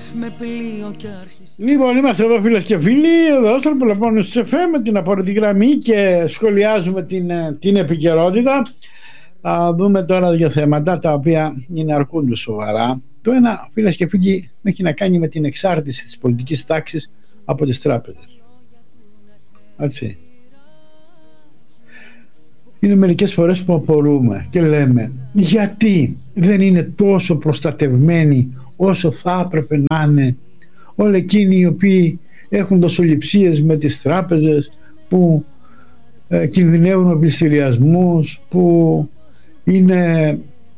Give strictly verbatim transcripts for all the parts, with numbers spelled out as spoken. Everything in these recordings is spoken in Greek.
Λοιπόν, είμαστε εδώ φίλες και φίλοι, εδώ στο Πελοπόννησο της εφ εμ με την απορριτή γραμμή και σχολιάζουμε την, την επικαιρότητα. Θα δούμε τώρα δύο θέματα τα οποία είναι αρκούντως σοβαρά. Το ένα, φίλες και φίλοι, έχει να κάνει με την εξάρτηση της πολιτικής τάξης από τις τράπεζες. Έτσι. Είναι μερικές φορές που απορούμε και λέμε γιατί δεν είναι τόσο προστατευμένοι όσο θα έπρεπε να είναι όλοι εκείνοι οι οποίοι έχουν δοσοληψίες με τις τράπεζες, που ε, κινδυνεύουν με πληστηριασμούς, που είναι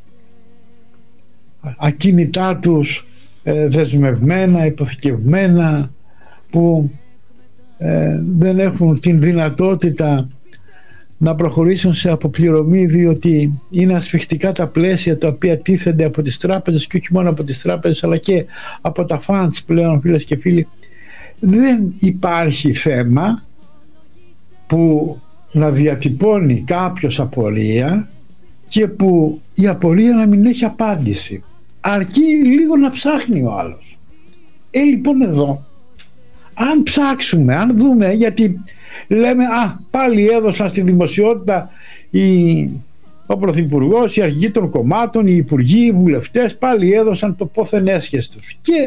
ακίνητά τους ε, δεσμευμένα, υποθηκευμένα, που ε, δεν έχουν την δυνατότητα να προχωρήσουν σε αποπληρωμή διότι είναι ασφιχτικά τα πλαίσια τα οποία τίθενται από τις τράπεζες, και όχι μόνο από τις τράπεζες αλλά και από τα funds πλέον, φίλες και φίλοι. Δεν υπάρχει θέμα που να διατυπώνει κάποιος απορία και που η απορία να μην έχει απάντηση, αρκεί λίγο να ψάχνει ο άλλος. Ε, λοιπόν εδώ αν ψάξουμε, αν δούμε, γιατί λέμε α, πάλι έδωσαν στη δημοσιότητα οι, ο Πρωθυπουργός, οι αρχηγοί των κομμάτων, οι υπουργοί, οι βουλευτές, πάλι έδωσαν το πόθεν έσχες τους, και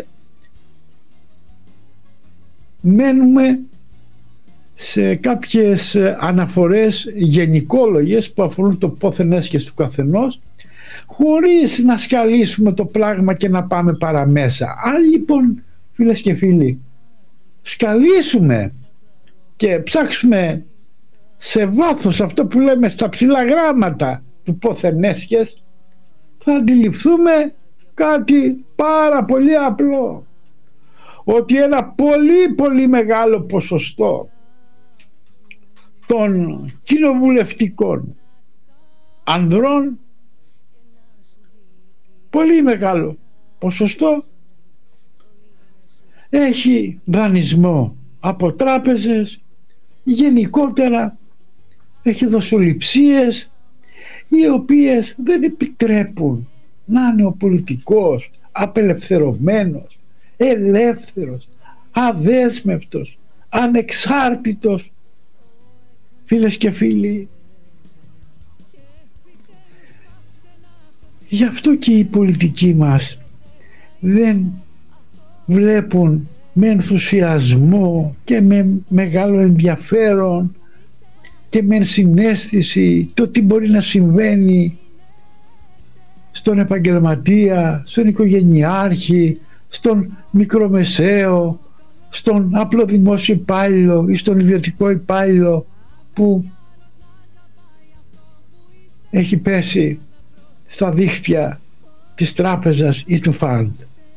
μένουμε σε κάποιες αναφορές γενικόλογες που αφορούν το πόθεν έσχες του καθενός, χωρίς να σκαλίσουμε το πράγμα και να πάμε παραμέσα. Αν λοιπόν, φίλες και φίλοι, σκαλίσουμε και ψάξουμε σε βάθος αυτό που λέμε στα ψηλά γράμματα του πόθεν έσχες, θα αντιληφθούμε κάτι πάρα πολύ απλό, ότι ένα πολύ πολύ μεγάλο ποσοστό των κοινοβουλευτικών ανδρών, πολύ μεγάλο ποσοστό, έχει δανεισμό από τράπεζες, γενικότερα έχει δοσοληψίες οι οποίες δεν επιτρέπουν να είναι ο πολιτικός απελευθερωμένος, ελεύθερος, αδέσμευτος, ανεξάρτητος. Φίλες και φίλοι, γι' αυτό και οι πολιτικοί μας δεν βλέπουν με ενθουσιασμό και με μεγάλο ενδιαφέρον και με συναίσθηση το τι μπορεί να συμβαίνει στον επαγγελματία, στον οικογενειάρχη, στον μικρομεσαίο, στον απλό δημόσιο υπάλληλο ή στον ιδιωτικό υπάλληλο που έχει πέσει στα δίχτυα της τράπεζας ή του φαντ.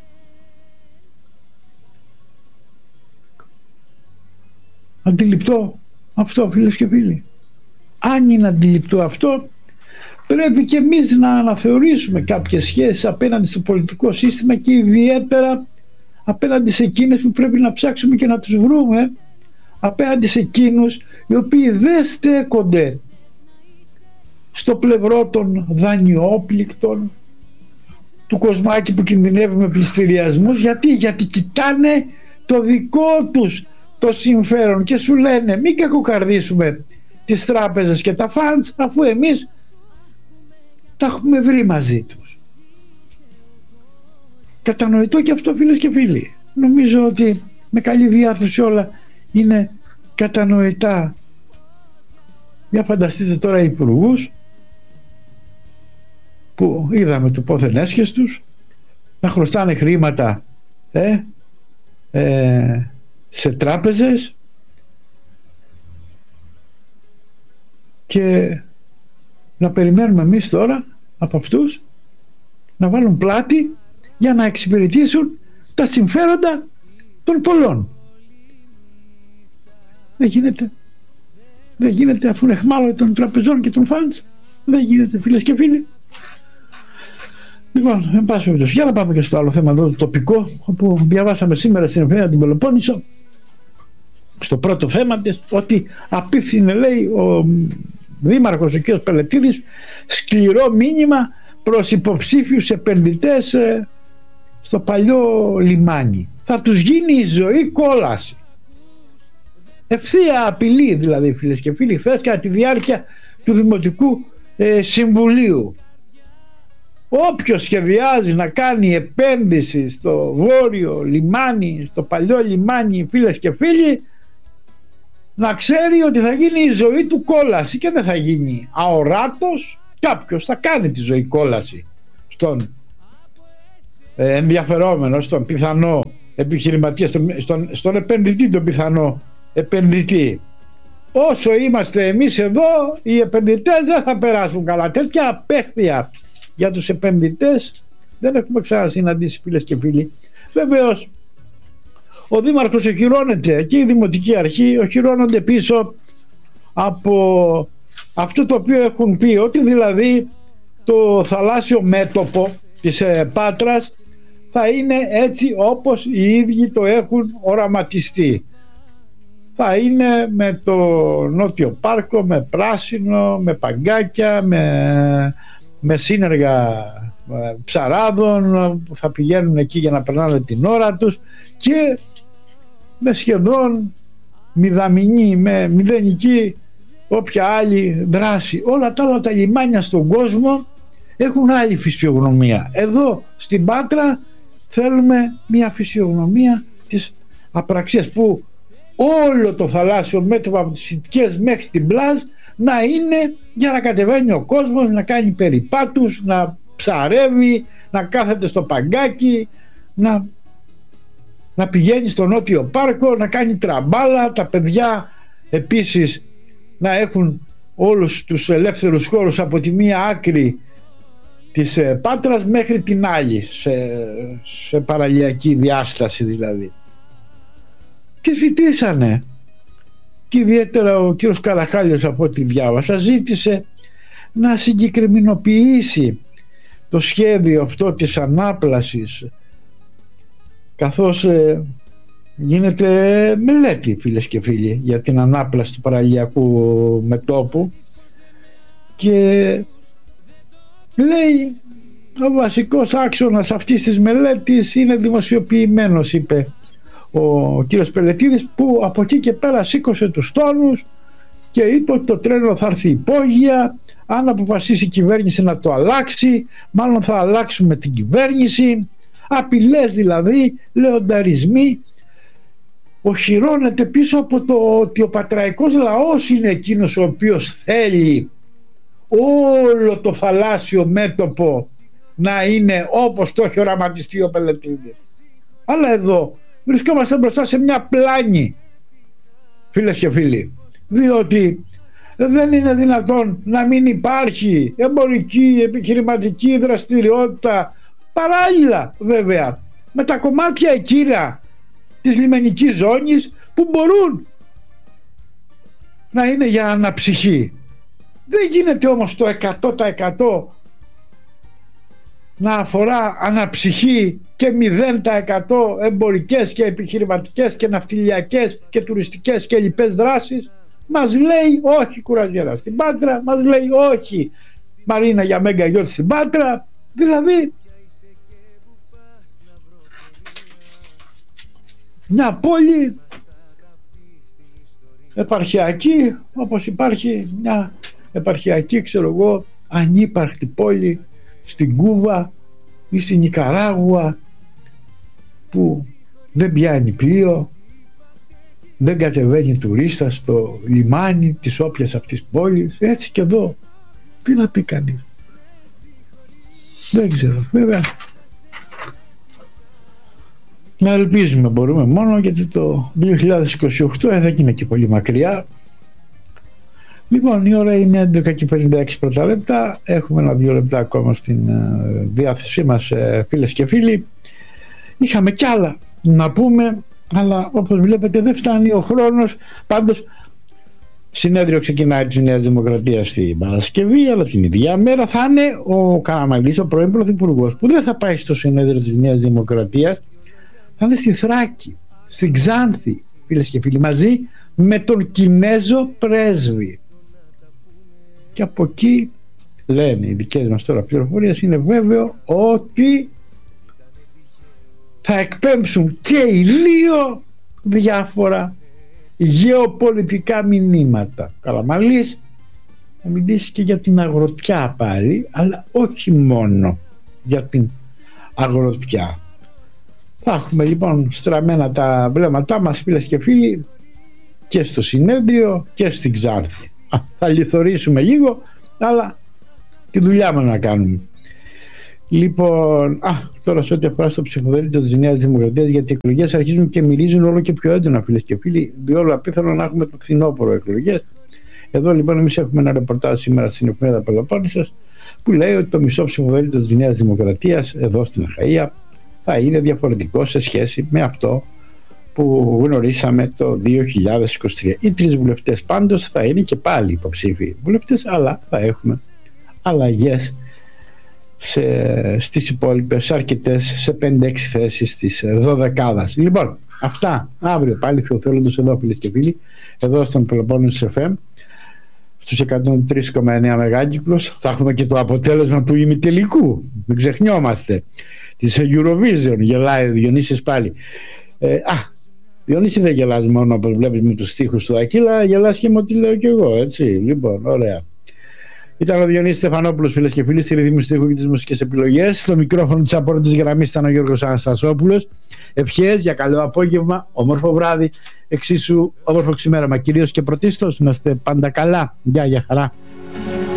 Αντιληπτό αυτό, φίλες και φίλοι? Αν είναι αντιληπτό αυτό, πρέπει και εμείς να αναθεωρήσουμε κάποιες σχέσεις απέναντι στο πολιτικό σύστημα, και ιδιαίτερα απέναντι σε εκείνες που πρέπει να ψάξουμε και να τους βρούμε, απέναντι σε εκείνους οι οποίοι δεν στέκονται στο πλευρό των δανειόπληκτων, του κοσμάκι που κινδυνεύει με πληστηριασμούς. Γιατί, γιατί κοιτάνε το δικό τους το συμφέρον και σου λένε μην κακοκαρδίσουμε τις τράπεζες και τα funds, αφού εμείς τα έχουμε βρει μαζί τους. Κατανοητό και αυτό, φίλες και φίλοι. Νομίζω ότι με καλή διάθεση όλα είναι κατανοητά. Για φανταστείτε τώρα οι υπουργούς που είδαμε του πόθεν έσχες τους να χρωστάνε χρήματα ε, ε, σε τράπεζες και να περιμένουμε εμείς τώρα από αυτούς να βάλουν πλάτη για να εξυπηρετήσουν τα συμφέροντα των πολλών. Δεν γίνεται. Δεν γίνεται, αφού είναι αιχμάλωτοι των τραπεζών και των funds. Δεν γίνεται, φίλες και φίλοι. Λοιπόν, εν πάση περιπτώσει, για να πάμε και στο άλλο θέμα εδώ, το τοπικό, όπου διαβάσαμε σήμερα στην εφημερίδα την Πελοπόννησο, στο πρώτο θέμα της, ότι απίθυνε, λέει, ο δήμαρχος ο κ. Πελετίδης σκληρό μήνυμα προς υποψήφιους επενδυτές ε, στο παλιό λιμάνι. Θα τους γίνει η ζωή κόλαση. Ευθεία απειλή δηλαδή, φίλες και φίλοι, χθες κατά τη διάρκεια του Δημοτικού ε, Συμβουλίου. Όποιος σχεδιάζει να κάνει επένδυση στο βόρειο λιμάνι, στο παλιό λιμάνι, φίλες και φίλοι, να ξέρει ότι θα γίνει η ζωή του κόλαση και δεν θα γίνει αοράτος. Κάποιος θα κάνει τη ζωή κόλαση στον ε, ενδιαφερόμενο, στον πιθανό επιχειρηματία, στον, στον, στον επενδυτή, τον πιθανό επενδυτή. Όσο είμαστε εμείς εδώ, οι επενδυτές δεν θα περάσουν καλά. Τέτοια απέχθεια για τους επενδυτές δεν έχουμε ξανασυναντήσει, φίλες και φίλοι. Βεβαίως ο Δήμαρχος οχυρώνεται και η Δημοτική Αρχή οχυρώνονται πίσω από αυτό το οποίο έχουν πει, ότι δηλαδή το θαλάσσιο μέτωπο της ε, Πάτρας θα είναι έτσι όπως οι ίδιοι το έχουν οραματιστεί. Θα είναι με το νότιο πάρκο, με πράσινο, με παγκάκια, με, με σύνεργα ψαράδων που θα πηγαίνουν εκεί για να περνάνε την ώρα τους και με σχεδόν μηδαμινή, με μηδενική όποια άλλη δράση. Όλα τα άλλα τα λιμάνια στον κόσμο έχουν άλλη φυσιογνωμία. Εδώ στην Πάτρα θέλουμε μια φυσιογνωμία της απραξίας, που όλο το θαλάσσιο μέτωπο από τις Σιτκές μέχρι την Πλάζ να είναι για να κατεβαίνει ο κόσμος, να κάνει περιπάτους, να ψαρεύει, να κάθεται στο παγκάκι, να, να πηγαίνει στο νότιο πάρκο, να κάνει τραμπάλα, τα παιδιά επίσης να έχουν όλους τους ελεύθερους χώρους από τη μία άκρη της Πάτρας μέχρι την άλλη, σε, σε παραλιακή διάσταση δηλαδή. Τι ζητήσανε, και ιδιαίτερα ο κύριος Καραχάλιος, από ό,τι διάβασα, ζήτησε να συγκεκριμενοποιήσει το σχέδιο αυτό της ανάπλασης, καθώς ε, γίνεται μελέτη, φίλες και φίλοι, για την ανάπλαση του παραλιακού μετώπου, και λέει ο βασικός άξονας αυτής της μελέτης είναι δημοσιοποιημένος, είπε ο κύριος Πελετίδης, που από εκεί και πέρα σήκωσε τους τόνους και είπε ότι το τρένο θα έρθει υπόγεια, αν αποφασίσει η κυβέρνηση να το αλλάξει, μάλλον θα αλλάξουμε την κυβέρνηση. Απειλές δηλαδή, λεονταρισμοί. Οχυρώνεται πίσω από το ότι ο πατραϊκός λαός είναι εκείνος ο οποίος θέλει όλο το θαλάσσιο μέτωπο να είναι όπως το έχει οραματιστεί ο Πελετίδης. Αλλά εδώ βρισκόμαστε μπροστά σε μια πλάνη, φίλες και φίλοι, διότι δεν είναι δυνατόν να μην υπάρχει εμπορική, επιχειρηματική δραστηριότητα, παράλληλα βέβαια με τα κομμάτια εκείνα της λιμενικής ζώνης που μπορούν να είναι για αναψυχή. Δεν γίνεται όμως το εκατό τοις εκατό να αφορά αναψυχή και μηδέν τοις εκατό εμπορικές και επιχειρηματικές και ναυτιλιακές και τουριστικές και λοιπές δράσεις. Μας λέει όχι κουραζιέρα στην Πάτρα, μας λέει όχι μαρίνα για μέγα γιότ στην Πάτρα. Δηλαδή μια πόλη επαρχιακή, όπως υπάρχει μια επαρχιακή, ξέρω εγώ, ανύπαρκτη πόλη στην Κούβα ή στην Νικαράγουα, που δεν πιάνει πλοίο, δεν κατεβαίνει τουρίστα στο λιμάνι της όποιας αυτής πόλης. Έτσι και εδώ, τι να πει κανείς, δεν ξέρω. Βέβαια να ελπίζουμε μπορούμε μόνο, γιατί το δύο χιλιάδες είκοσι οκτώ δεν θα είναι και πολύ μακριά. Λοιπόν, η ώρα είναι έντεκα και πενήντα έξι πρώτα λεπτά. Έχουμε ένα-δύο λεπτά ακόμα στην διάθεσή μας, φίλες και φίλοι. Είχαμε κι άλλα να πούμε, αλλά όπως βλέπετε δεν φτάνει ο χρόνος. Πάντως, συνέδριο ξεκινάει της Νέας Δημοκρατίας την Παρασκευή, αλλά την ίδια μέρα θα είναι ο Καραμανλής, ο πρώην Πρωθυπουργός, που δεν θα πάει στο συνέδριο της Νέας Δημοκρατίας, θα είναι στη Θράκη, στην Ξάνθη, φίλες και φίλοι, μαζί με τον Κινέζο πρέσβη. Και από εκεί, λένε οι δικές μας τώρα πληροφορίες, είναι βέβαιο ότι θα εκπέμψουν και οι δύο διάφορα γεωπολιτικά μηνύματα. Καραμανλής θα μιλήσει και για την αγροτιά πάλι, αλλά όχι μόνο για την αγροτιά. Θα έχουμε λοιπόν στραμμένα τα βλέμματά μας, φίλες και φίλοι, και στο συνέδριο και στην Ξάρθη. Α, θα λιθορίσουμε λίγο, αλλά τη δουλειά μας να κάνουμε. Λοιπόν, α, τώρα σε ό,τι αφορά στο ψηφοδέλτιο της Νέας Δημοκρατίας, γιατί οι εκλογές αρχίζουν και μυρίζουν όλο και πιο έντονα, φίλες και φίλοι, διόλου απίθανο να έχουμε το φθινόπωρο εκλογές. Εδώ λοιπόν εμείς έχουμε ένα ρεπορτάζ σήμερα στην εφημερίδα Πελοπόννησος που λέει ότι το μισό ψηφοδέλτιο της Νέας Δημοκρατίας εδώ στην Αχαΐα θα είναι διαφορετικό σε σχέση με αυτό που γνωρίσαμε το δύο χιλιάδες είκοσι τρία. Οι τρεις βουλευτές πάντως θα είναι και πάλι υποψήφιοι βουλευτές, αλλά θα έχουμε αλλαγές σε, στις υπόλοιπες αρκετές, σε πέντε έξι θέσεις της δωδεκάδας. Λοιπόν, αυτά αύριο πάλι θεοθέλοντος εδώ, φίλες και φίλοι, εδώ στον Πελοπόννησος εφ εμ στους εκατόν τρία κόμμα εννέα μεγάκυκλους. Θα έχουμε και το αποτέλεσμα του ημιτελικού, μην ξεχνιόμαστε, της Eurovision. Γελάει ο Διονύσης πάλι. ε, Α, Διονύση, δεν γελάς μόνο όπως βλέπεις με τους στίχους του Ακύλα, γελάς και με ό,τι λέω κι εγώ, έτσι. Λοιπόν, ωραία. Ήταν ο Διονύσης Στεφανόπουλος, φίλες και φίλοι, στη ρυθμίση του ήχου και τις μουσικές επιλογές. Στο μικρόφωνο της απόρριτης γραμμής ήταν ο Γιώργος Αναστασόπουλος. Ευχές για καλό απόγευμα, όμορφο βράδυ, εξίσου όμορφο ξημέρωμα. Κυρίως και πρωτίστως να είστε πάντα καλά. Γεια, για χαρά.